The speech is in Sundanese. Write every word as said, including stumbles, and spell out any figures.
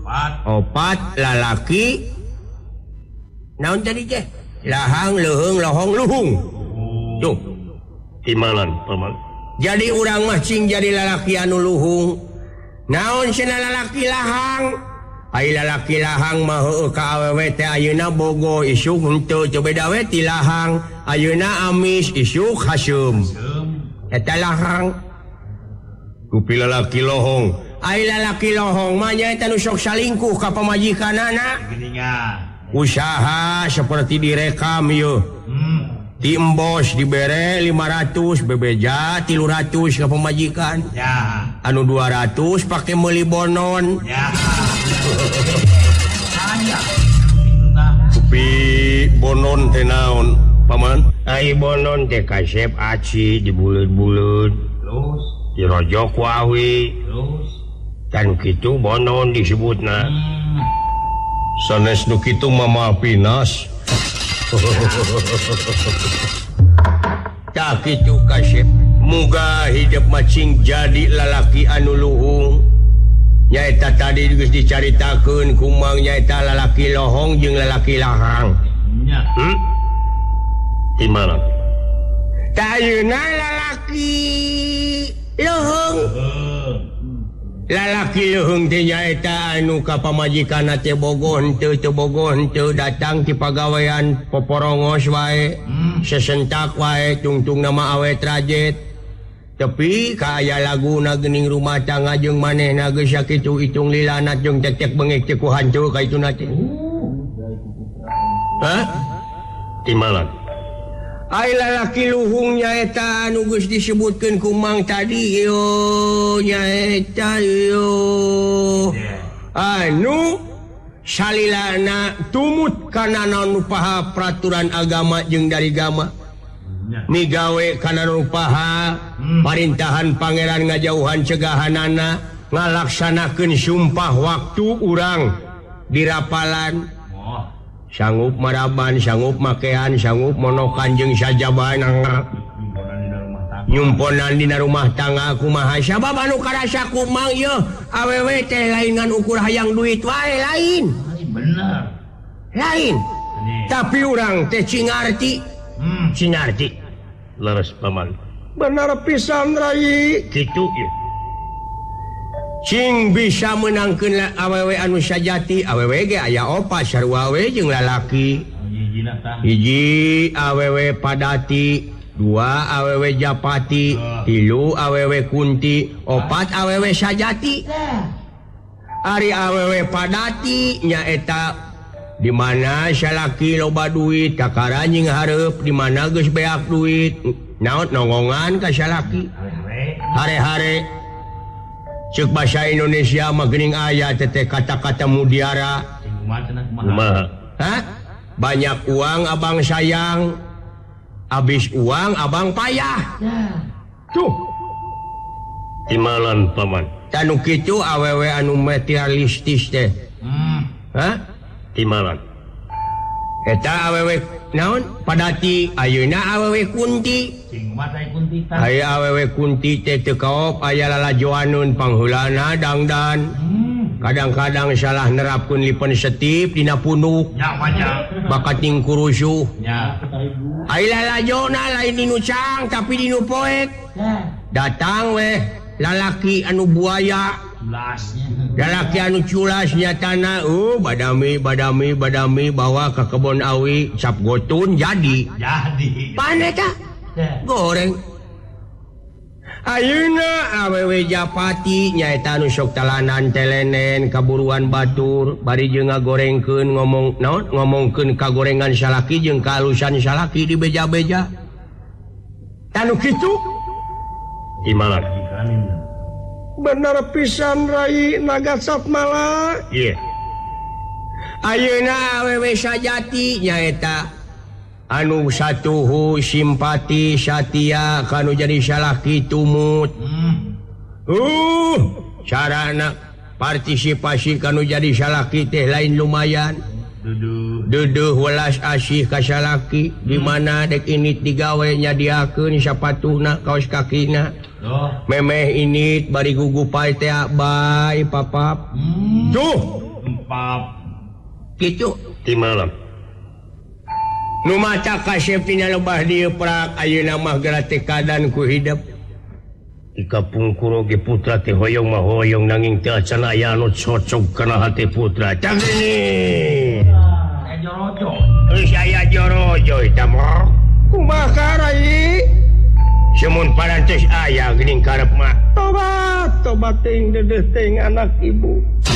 opat lalaki naon tadi teh lahang leuheung lohong luhung tuh timalan paman jadi urang mah cing jadi lalaki anu luhung naon cenah lalaki lahang ai lalaki lahang mah heueuh ka awewe teh ayeuna bogo isuk henteu teu beda we ti lahang ayeuna amis isuk haseum eta lahang kupi lalaki lohong ai lalaki lohong mah nyaeta nu sok salingkuh ka pamajikanana usaha seperti direkam yeuh hmm. Ti embos dibere lima ratus bebeja tilu ratus ke pemajikan ya. Anu dua ratus pakai meuli bonon ya. Kupi bonon teh naon paman ai bonon teh kasep aci dibuleut-buleut terus dirojok wawi terus kan kitu bonon disebutna hmm. Sanes nu kitu mama pinas tak itu kasep muga hidup macing jadi lalaki anu luhung nyaeta tadi geus dicaritakeun kumang nyaeta lalaki lohong jeung lalaki lahang hmm? Di mana ayeuna lalaki lohong lalaki leuheung teh nyaeta anu ka pamajikanna teh bogoh henteu teu bogoh henteu datang ti pagawean poporongos wae hmm. sesentak wae tungtung nama awet rajet tapi ka aya laguna geuning rumah tangga jeung manehna geus sakitu itung lilana jeung tek-tek bengek teh ku hancur ka ituna teh hah di mana ai lalaki luhung nyaeta anu geus disebutkeun ku mang tadi yo nyaeta yo anu salilana tumut kana naon paha peraturan agama jeung dari agama migawe kana nu paha parintahan pangeran ngajauhan cegahanana ngalaksanakeun sumpah waktu urang di rapalan sanggup maraban, sanggup makean, sanggup monokan jeung sajaban nyumponan dina rumah tangga kumaha sabab anu karasa kumang yeuh awewe teh lain ngan ukur hayang duit wae lain bener lain tapi urang teh cingarti hmm. cingarti leres paman bener pisan rai kitu ieu cing bisa menangkeun awewe anu sajati awewe ge aya opat sarua we jeung lalaki hiji awewe padati dua awewe japati tilu awewe kunti opat awewe sajati ari awewe padati nyaeta di mana salaki loba duit kakara nying hareup di mana geus beak duit naon nongongan ka salaki hare-hare cek bahasa Indonesia mah geuning aya teteh kata-kata mutiara kumaha hah banyak uang abang sayang habis uang abang payah tuh timalan paman tanu kitu awewe anu materialistis teh hmm. hah timalan eta awewe naon padati ayeuna awewe kunti aya awewe kunti teh teu kaop aya lalajoaneun panghulana dangdan hmm. kadang-kadang salah nerapkeun lipen setip dina punduk nya bakat ting kurusuh nya aya lalajona lain dinu cang tapi dinu poek datang weh lalaki anu buaya lalaki anu culas nyatana uh badami badami badami bawa ke kebon awi cap gotun jadi jadi pane tah goreng ayeuna awewe japati nyaeta anu sok talanan telenen kaburuan batur bari jeung ngagorengkeun ngomong naon ngomongkeun kagorengan salaki jeung kalusan salaki di beja-beja tanu kitu di mana bener pisan rai nagasat mala iya yeah. ayeuna awewe sajati nyaeta anu satuhu simpati satia kanu jadi salaki tumut hmm. uh carana partisipasi kanu jadi salaki teh lain lumayan duduh duduh welas asih ka salaki hmm. di mana dek ini digawe nyadiakeun sapatuna kaos kakina oh. memeh ini bari gugupai teh bae papap hmm. tuh gitu di malam Nu maca kasepnya lebah di pra Ayu nama gratis keadaan ku hidup Ika pungkuro ge putra teh hoyong mah hoyong nanging teh acan aya anu cocok kana hati putra cak ini geus aya jorojo eta mah kumaha rai semun parantos aya geuning karep mah tobat tobat teuing dedeh teuing anak ibu